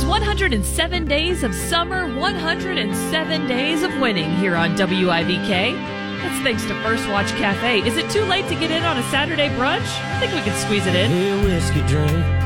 107 days of summer, 107 days of winning here on WIVK. That's thanks to First Watch Cafe. Is it too late to get in on a Saturday brunch? I think we can squeeze it in. Hey, whiskey drink.